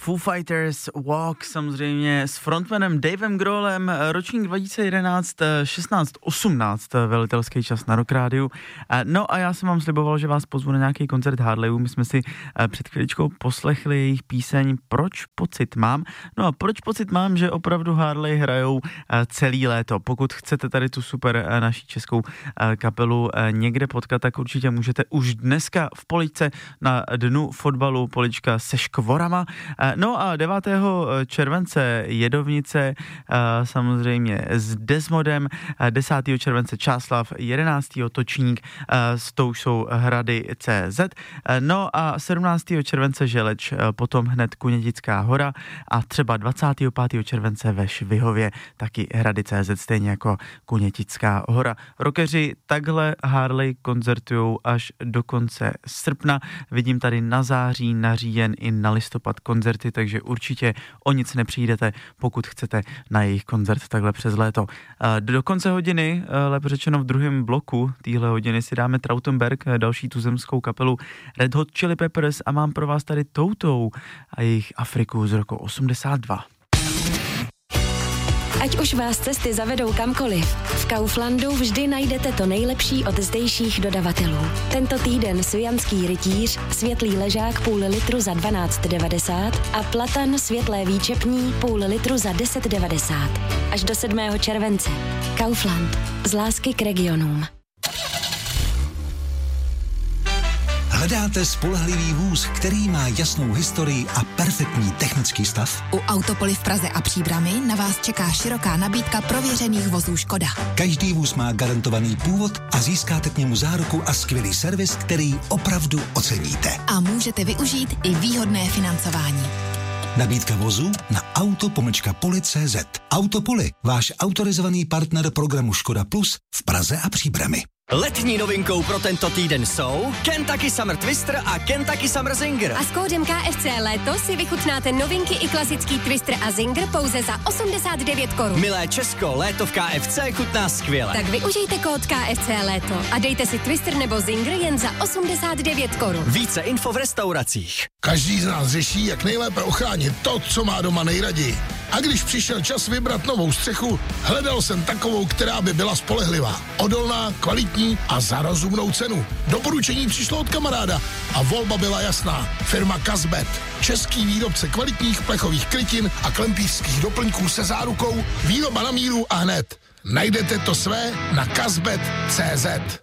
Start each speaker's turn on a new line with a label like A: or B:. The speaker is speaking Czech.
A: Foo Fighters Walk, samozřejmě s frontmanem Davem Grohlem, ročník 2011, 16:18, velitelský čas na Rock Rádiu. No a já jsem vám sliboval, že vás pozvu na nějaký koncert Harleyů. My jsme si před chvíličkou poslechli jejich píseň Proč pocit mám. No a proč pocit mám, že opravdu Harley hrajou celý léto. Pokud chcete tady tu super naší českou kapelu někde potkat, tak určitě můžete už dneska v poličce na dnu fotbalu, polička se škvorama. No a 9. července Jedovnice, samozřejmě s Desmodem, 10. července Čáslav, 11. Točník, to už jsou hrady CZ, no a 17. července Želeč, potom hned Kunětická hora a třeba 25. července ve Švihově taky hrady CZ, stejně jako Kunětická hora. Rockeři takhle Harley koncertujou až do konce srpna. Vidím tady na září, na říjen i na listopad koncerty, takže určitě o nic nepřijdete, pokud chcete na jejich koncert takhle přes léto. Do konce hodiny, lépe řečeno v druhém bloku téhle hodiny, si dáme Trautenberg, další tuzemskou kapelu Red Hot Chili Peppers a mám pro vás tady Toutou a jejich Afriku z roku 82.
B: Ať už vás cesty zavedou kamkoliv, v Kauflandu vždy najdete to nejlepší od zdejších dodavatelů. Tento týden sujanský rytíř, světlý ležák půl litru za 12,90 a platan světlé výčepní půl litru za 10,90. Až do 7. července. Kaufland. Z lásky k regionům.
C: Hledáte spolehlivý vůz, který má jasnou historii a perfektní technický stav?
D: U Autopoly v Praze a Příbrami na vás čeká široká nabídka prověřených vozů Škoda.
C: Každý vůz má garantovaný původ a získáte k němu záruku a skvělý servis, který opravdu oceníte.
D: A můžete využít i výhodné financování.
C: Nabídka vozu na auto-poli.cz. Autopoly, váš autorizovaný partner programu Škoda Plus v Praze a Příbrami.
E: Letní novinkou pro tento týden jsou Kentucky Summer Twister a Kentucky Summer Zinger.
F: A s kódem KFC Léto si vychutnáte novinky i klasický Twister a Zinger pouze za 89 korun.
E: Milé Česko, léto v KFC chutná skvěle.
F: Tak využijte kód KFC Léto a dejte si Twister nebo Zinger jen za 89 korun.
E: Více info v restauracích.
G: Každý z nás řeší, jak nejlépe ochránit to, co má doma nejraději. A když přišel čas vybrat novou střechu, hledal jsem takovou, která by byla spolehlivá, odolná, kvalitní a za rozumnou cenu. Doporučení přišlo od kamaráda a volba byla jasná. Firma Kazbet. Český výrobce kvalitních plechových krytin a klempířských doplňků se zárukou, výroba na míru a hned. Najdete to své na kazbet.cz.